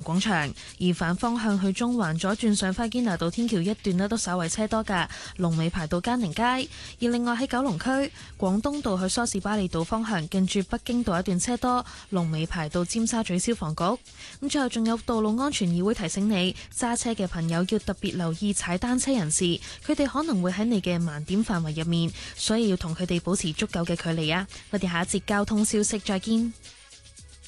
廣場，而反方向去中環左轉上花堅拿道天橋一段都稍為車多㗎，龍尾排到堅寧街。而另外喺九龍區廣東道去梳士巴利道方向，近住北京道一段車多，龍尾排到尖沙咀消防局。咁最後仲有道路安全議會提醒你，揸車嘅朋友要特別留意踩單車人士，佢哋可能會喺你嘅盲點範圍入面，所以要同佢哋保持足夠嘅距離啊！我哋下一節交通消息再見。